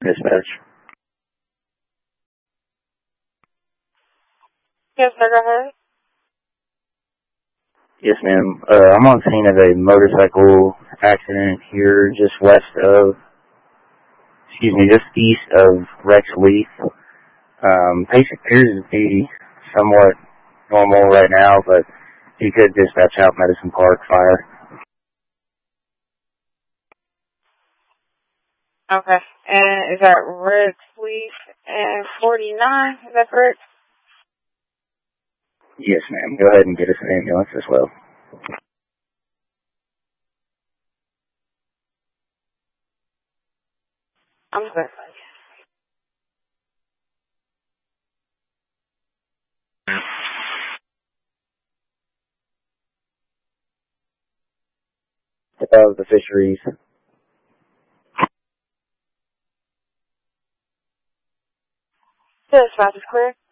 Dispatch. Yes, sir, go ahead. Yes, ma'am. I'm on scene of a motorcycle accident here just just east of Rex Leaf. Patient appears to be somewhat normal right now, but if you could dispatch out Medicine Park Fire. Okay. And is that Red Leaf and 49? Is that correct? Yes, ma'am. Go ahead and get us an ambulance as well. I'm sorry. The fisheries. Dispatch is clear.